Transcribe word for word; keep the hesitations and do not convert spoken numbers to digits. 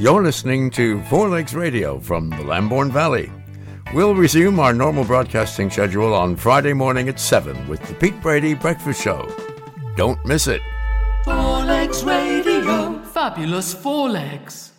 You're listening to Four Legs Radio from the Lambourne Valley. We'll resume our normal broadcasting schedule on Friday morning at seven with the Pete Brady Breakfast Show. Don't miss it. Four Legs Radio. Fabulous Four Legs.